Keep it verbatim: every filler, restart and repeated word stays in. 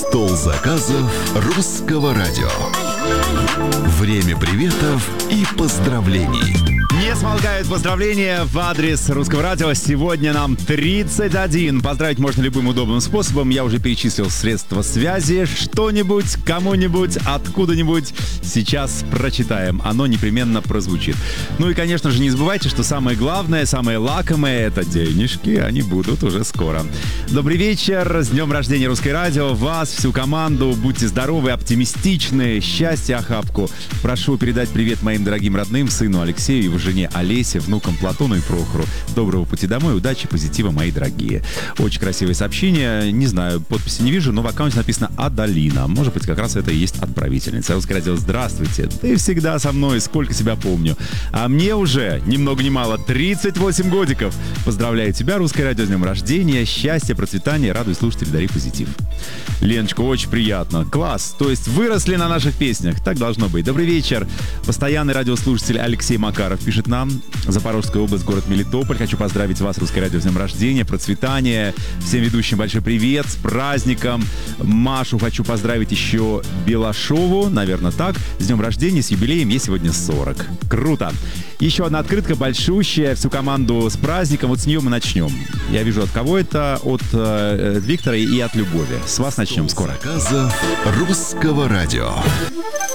Стол заказов русского радио. Время приветов и поздравлений. Не смолкают поздравления в адрес Русского радио. Сегодня нам тридцать один. Поздравить можно любым удобным способом. Я уже перечислил средства связи. Что-нибудь, кому-нибудь, откуда-нибудь сейчас прочитаем. Оно непременно прозвучит. Ну и, конечно же, не забывайте, что самое главное, самое лакомое — это денежки. Они будут уже скоро. Добрый вечер. С днем рождения Русское радио. Вас, всю команду. Будьте здоровы, оптимистичны. Счастья охапку. Прошу передать привет моим дорогим родным, сыну Алексею, его жене Олесе, внукам Платону и Прохору. Доброго пути домой, удачи, позитива, мои дорогие. Очень красивое сообщение. Не знаю, подписи не вижу, но в аккаунте написано Адалина. Может быть, как раз это и есть отправительница. Русское радио, здравствуйте. Ты всегда со мной, сколько себя помню. А мне уже, ни много ни мало, тридцать восемь годиков. Поздравляю тебя, Русское радио, с днем рождения. Счастья, процветания, радуй слушателей, дари позитив. Леночка, очень приятно. Класс. То есть выросли на наших песнях. Так должно быть. Добрый вечер. Постоянный радиослушатель Алексей Макаров пишет нам. Запорожская область, город Мелитополь. Хочу поздравить вас, Русское радио, с днем рождения, процветания. Всем ведущим большой привет, с праздником. Машу хочу поздравить еще Белашову, наверное, так. С днем рождения, с юбилеем, ей сегодня сорок. Круто. Еще одна открытка большущая, всю команду с праздником. Вот с нее мы начнем. Я вижу, от кого это, от э, Виктора и от Любови. С вас начнем скоро. Заказов русского радио.